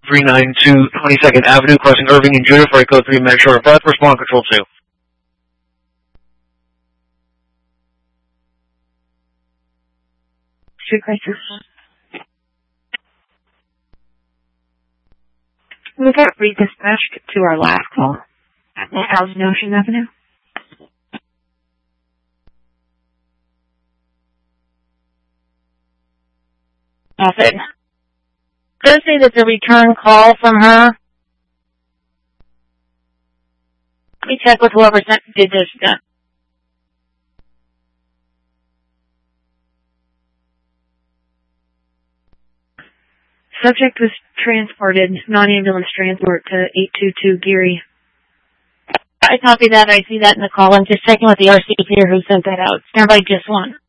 392 22nd Avenue, crossing Irving and Judith, for code 3 minutes short of breath. Respond, Control 2. Street crisis. We got redispatched to our last call at Thousand Ocean Avenue. Nothing. Does say that the return call from her. Let me check with whoever did this stuff. Subject was transported, non-ambulance transport to 822 Geary. I copy that. I see that in the call. I'm just checking with the RC here who sent that out. Stand by just one.